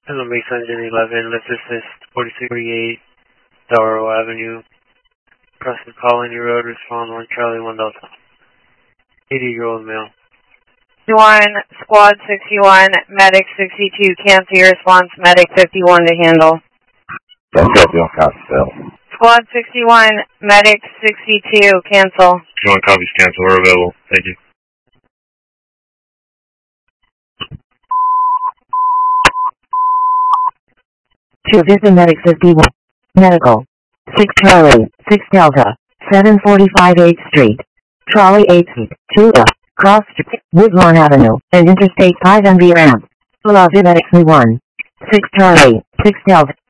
Hello, Base Engine 11, lift assist 4648 Delaware Avenue, Preston Colony Road, respond 1 Charlie 1 Delta. 80-year-old male. 1, Squad 61, Medic 62, cancel your response, Medic 51 to handle. That's copy on Scottsdale. Squad 61, Medic 62, cancel. 61 copies, cancel, we're available. Thank you. To visit Medic 51. Medical. 6 Charlie, 6 Delta, 745 8th Street. Trolley 8 feet, 2 up, cross Woodlawn Avenue, and Interstate 5 MV ramp. Beloved Medic 1. 6 Charlie, 6 Delta.